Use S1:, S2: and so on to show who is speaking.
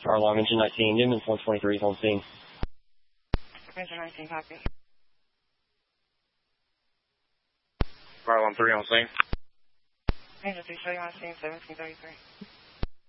S1: Car alarm, engine 19, Newman 423, home scene.
S2: Engine 19, copy.
S3: Car alarm 3 on scene.
S2: Engine 3, show you on scene, 1733.